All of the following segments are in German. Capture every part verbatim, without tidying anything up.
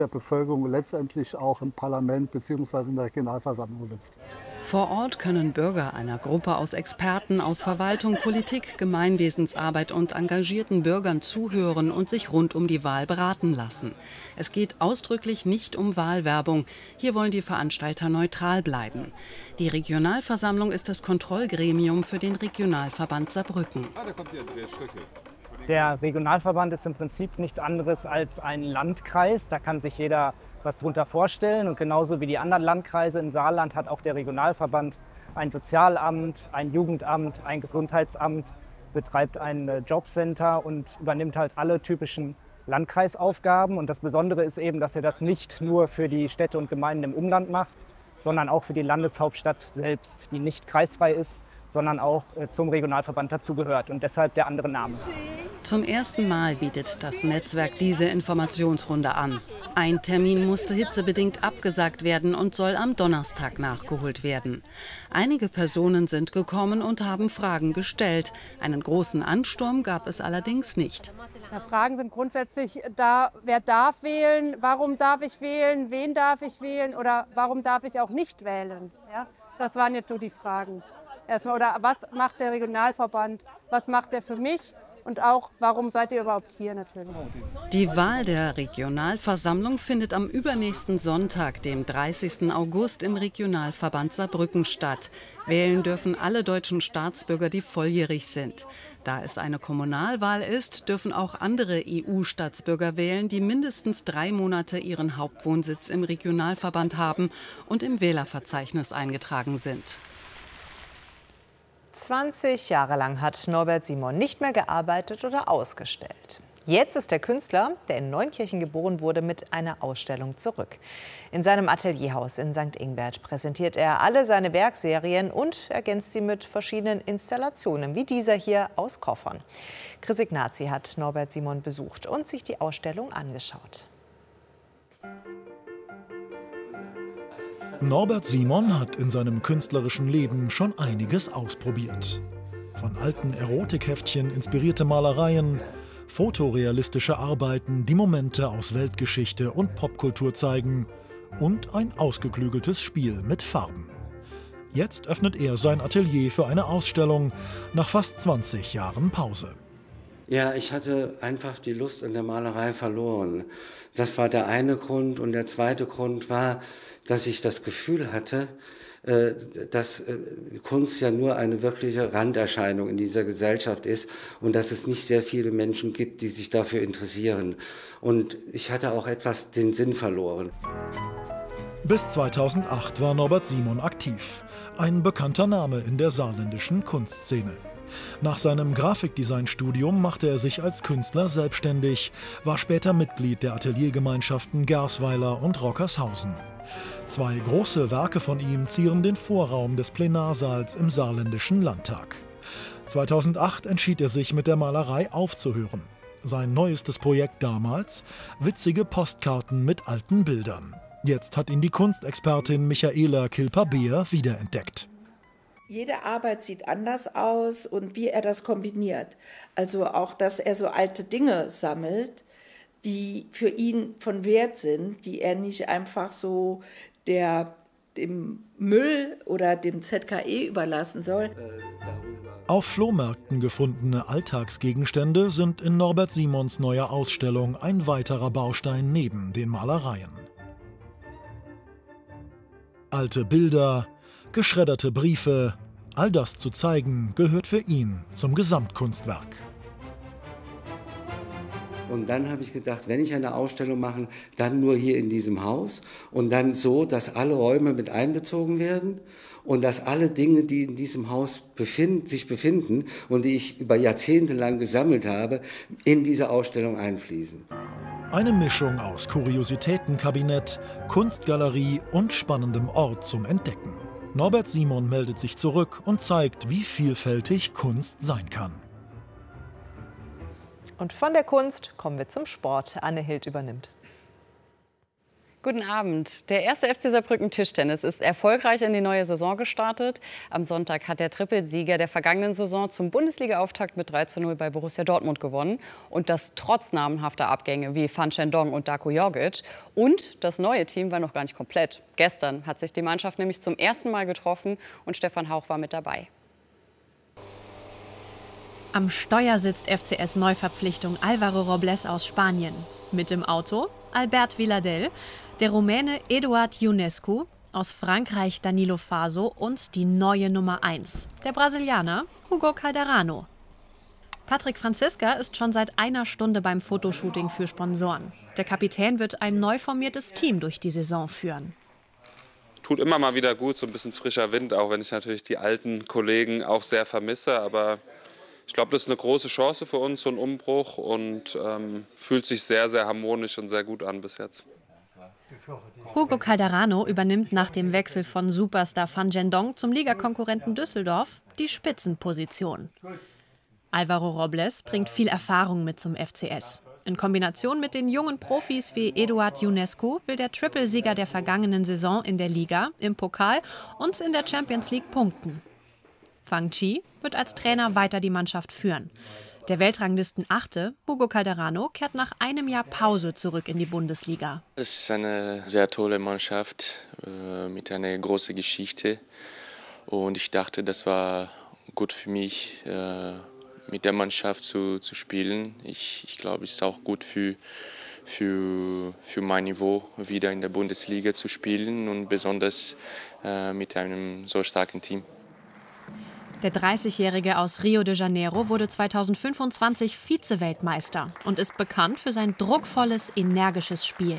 der Bevölkerung letztendlich auch im Parlament bzw. in der Regionalversammlung sitzt. Vor Ort können Bürger einer Gruppe aus Experten aus Verwaltung, Politik, Gemeinwesensarbeit und engagierten Bürgern zuhören und sich rund um die Wahl beraten lassen. Es geht ausdrücklich nicht um Wahlwerbung. Hier wollen die Veranstalter neutral bleiben. Die Regionalversammlung ist das Kontrollgremium für den Regionalverband Saarbrücken. Der Regionalverband ist im Prinzip nichts anderes als ein Landkreis. Da kann sich jeder was darunter vorstellen. Und genauso wie die anderen Landkreise im Saarland hat auch der Regionalverband ein Sozialamt, ein Jugendamt, ein Gesundheitsamt, betreibt ein Jobcenter und übernimmt halt alle typischen Landkreisaufgaben. Und das Besondere ist eben, dass er das nicht nur für die Städte und Gemeinden im Umland macht, sondern auch für die Landeshauptstadt selbst, die nicht kreisfrei ist, sondern auch zum Regionalverband dazugehört und deshalb der andere Name. Zum ersten Mal bietet das Netzwerk diese Informationsrunde an. Ein Termin musste hitzebedingt abgesagt werden und soll am Donnerstag nachgeholt werden. Einige Personen sind gekommen und haben Fragen gestellt. Einen großen Ansturm gab es allerdings nicht. Ja, Fragen sind grundsätzlich da, wer darf wählen, warum darf ich wählen, wen darf ich wählen oder warum darf ich auch nicht wählen. Ja, das waren jetzt so die Fragen. Erstmal, oder was macht der Regionalverband, was macht er für mich und auch, warum seid ihr überhaupt hier natürlich. Die Wahl der Regionalversammlung findet am übernächsten Sonntag, dem dreißigsten August, im Regionalverband Saarbrücken statt. Wählen dürfen alle deutschen Staatsbürger, die volljährig sind. Da es eine Kommunalwahl ist, dürfen auch andere E U-Staatsbürger wählen, die mindestens drei Monate ihren Hauptwohnsitz im Regionalverband haben und im Wählerverzeichnis eingetragen sind. zwanzig Jahre lang hat Norbert Simon nicht mehr gearbeitet oder ausgestellt. Jetzt ist der Künstler, der in Neunkirchen geboren wurde, mit einer Ausstellung zurück. In seinem Atelierhaus in Sankt Ingbert präsentiert er alle seine Werkserien und ergänzt sie mit verschiedenen Installationen, wie dieser hier aus Koffern. Chris Ignazi hat Norbert Simon besucht und sich die Ausstellung angeschaut. Norbert Simon hat in seinem künstlerischen Leben schon einiges ausprobiert. Von alten Erotikheftchen inspirierte Malereien, fotorealistische Arbeiten, die Momente aus Weltgeschichte und Popkultur zeigen und ein ausgeklügeltes Spiel mit Farben. Jetzt öffnet er sein Atelier für eine Ausstellung nach fast zwanzig Jahren Pause. Ja, ich hatte einfach die Lust an der Malerei verloren. Das war der eine Grund. Und der zweite Grund war, dass ich das Gefühl hatte, dass Kunst ja nur eine wirkliche Randerscheinung in dieser Gesellschaft ist und dass es nicht sehr viele Menschen gibt, die sich dafür interessieren. Und ich hatte auch etwas den Sinn verloren. Bis zweitausendacht war Norbert Simon aktiv, ein bekannter Name in der saarländischen Kunstszene. Nach seinem Grafikdesignstudium machte er sich als Künstler selbstständig, war später Mitglied der Ateliergemeinschaften Gersweiler und Rockershausen. Zwei große Werke von ihm zieren den Vorraum des Plenarsaals im saarländischen Landtag. zweitausendacht entschied er sich, mit der Malerei aufzuhören. Sein neuestes Projekt damals: witzige Postkarten mit alten Bildern. Jetzt hat ihn die Kunstexpertin Michaela Kilper-Beer wiederentdeckt. Jede Arbeit sieht anders aus und wie er das kombiniert. Also auch, dass er so alte Dinge sammelt, die für ihn von Wert sind, die er nicht einfach so der, dem Müll oder dem Z K E überlassen soll. Auf Flohmärkten gefundene Alltagsgegenstände sind in Norbert Simons neuer Ausstellung ein weiterer Baustein neben den Malereien. Alte Bilder, geschredderte Briefe, all das zu zeigen, gehört für ihn zum Gesamtkunstwerk. Und dann habe ich gedacht, wenn ich eine Ausstellung mache, dann nur hier in diesem Haus und dann so, dass alle Räume mit einbezogen werden und dass alle Dinge, die in diesem Haus befinden, sich befinden und die ich über Jahrzehnte lang gesammelt habe, in diese Ausstellung einfließen. Eine Mischung aus Kuriositätenkabinett, Kunstgalerie und spannendem Ort zum Entdecken. Norbert Simon meldet sich zurück und zeigt, wie vielfältig Kunst sein kann. Und von der Kunst kommen wir zum Sport. Anne Hild übernimmt. Guten Abend. Der erste F C Saarbrücken Tischtennis ist erfolgreich in die neue Saison gestartet. Am Sonntag hat der Trippelsieger der vergangenen Saison zum Bundesliga-Auftakt mit drei zu null bei Borussia Dortmund gewonnen. Und das trotz namenhafter Abgänge wie Fan Shendong und Darko Jorgic. Und das neue Team war noch gar nicht komplett. Gestern hat sich die Mannschaft nämlich zum ersten Mal getroffen und Stefan Hauch war mit dabei. Am Steuer sitzt F C S-Neuverpflichtung Álvaro Robles aus Spanien. Mit im Auto Albert Villadell, der Rumäne Eduard Ionescu, aus Frankreich Danilo Faso und die neue Nummer eins, der Brasilianer Hugo Calderano. Patrick Franziska ist schon seit einer Stunde beim Fotoshooting für Sponsoren. Der Kapitän wird ein neu formiertes Team durch die Saison führen. Tut immer mal wieder gut, so ein bisschen frischer Wind, auch wenn ich natürlich die alten Kollegen auch sehr vermisse. Aber ich glaube, das ist eine große Chance für uns, so ein Umbruch, und ähm, fühlt sich sehr, sehr harmonisch und sehr gut an bis jetzt. Hugo Calderano übernimmt nach dem Wechsel von Superstar Fan Shendong zum Ligakonkurrenten Düsseldorf die Spitzenposition. Álvaro Robles bringt viel Erfahrung mit zum F C S. In Kombination mit den jungen Profis wie Eduard Ionescu will der Trippelsieger der vergangenen Saison in der Liga, im Pokal und in der Champions League punkten. Fang Chi wird als Trainer weiter die Mannschaft führen. Der Weltranglisten-Achte, Hugo Calderano, kehrt nach einem Jahr Pause zurück in die Bundesliga. Es ist eine sehr tolle Mannschaft äh, mit einer großen Geschichte. Und ich dachte, das war gut für mich, äh, mit der Mannschaft zu, zu spielen. Ich, ich glaube, es ist auch gut für, für, für mein Niveau, wieder in der Bundesliga zu spielen und besonders äh, mit einem so starken Team. Der dreißigjährige aus Rio de Janeiro wurde zweitausendfünfundzwanzig Vize-Weltmeister und ist bekannt für sein druckvolles, energisches Spiel.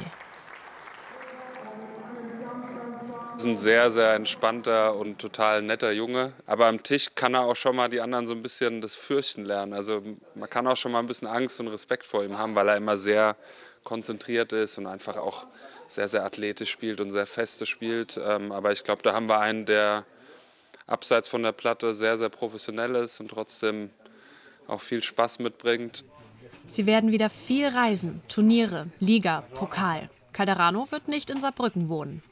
Er ist ein sehr, sehr entspannter und total netter Junge. Aber am Tisch kann er auch schon mal die anderen so ein bisschen das Fürchten lernen. Also man kann auch schon mal ein bisschen Angst und Respekt vor ihm haben, weil er immer sehr konzentriert ist und einfach auch sehr, sehr athletisch spielt und sehr feste spielt. Aber ich glaube, da haben wir einen, der abseits von der Platte sehr, sehr professionell ist und trotzdem auch viel Spaß mitbringt. Sie werden wieder viel reisen, Turniere, Liga, Pokal. Calderano wird nicht in Saarbrücken wohnen.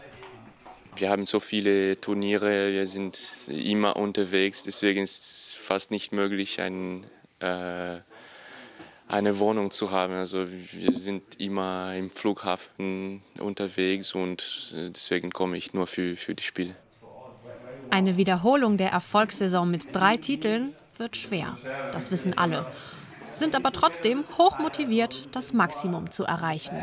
Wir haben so viele Turniere, wir sind immer unterwegs, deswegen ist es fast nicht möglich, ein, äh, eine Wohnung zu haben. Also wir sind immer im Flughafen unterwegs und deswegen komme ich nur für, für die Spiele. Eine Wiederholung der Erfolgssaison mit drei Titeln wird schwer. Das wissen alle. Sind aber trotzdem hochmotiviert, das Maximum zu erreichen.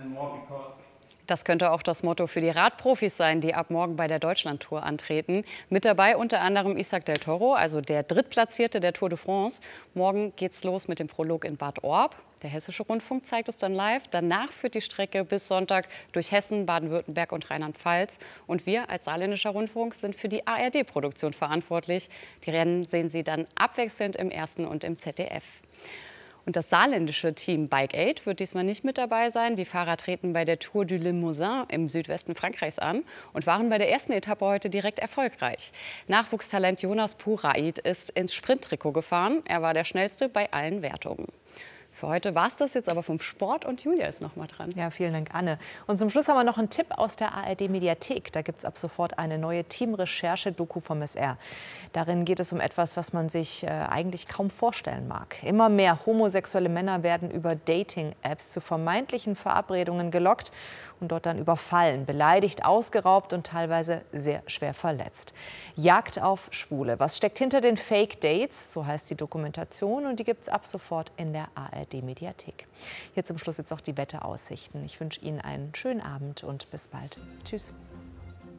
Das könnte auch das Motto für die Radprofis sein, die ab morgen bei der Deutschlandtour antreten. Mit dabei unter anderem Isaac del Toro, also der Drittplatzierte der Tour de France. Morgen geht's los mit dem Prolog in Bad Orb. Der Hessische Rundfunk zeigt es dann live. Danach führt die Strecke bis Sonntag durch Hessen, Baden-Württemberg und Rheinland-Pfalz. Und wir als Saarländischer Rundfunk sind für die A R D-Produktion verantwortlich. Die Rennen sehen Sie dann abwechselnd im Ersten und im Z D F. Und das saarländische Team Bike Aid wird diesmal nicht mit dabei sein. Die Fahrer treten bei der Tour du Limousin im Südwesten Frankreichs an und waren bei der ersten Etappe heute direkt erfolgreich. Nachwuchstalent Jonas Puraid ist ins Sprinttrikot gefahren. Er war der Schnellste bei allen Wertungen. Für heute war es das jetzt aber vom Sport und Julia ist noch mal dran. Ja, vielen Dank, Anne. Und zum Schluss haben wir noch einen Tipp aus der A R D-Mediathek. Da gibt es ab sofort eine neue Teamrecherche-Doku vom S R. Darin geht es um etwas, was man sich äh, eigentlich kaum vorstellen mag. Immer mehr homosexuelle Männer werden über Dating-Apps zu vermeintlichen Verabredungen gelockt und dort dann überfallen, beleidigt, ausgeraubt und teilweise sehr schwer verletzt. Jagd auf Schwule. Was steckt hinter den Fake-Dates? So heißt die Dokumentation und die gibt es ab sofort in der A R D-Mediathek. Hier zum Schluss jetzt auch die Wetteraussichten. Ich wünsche Ihnen einen schönen Abend und bis bald. Tschüss.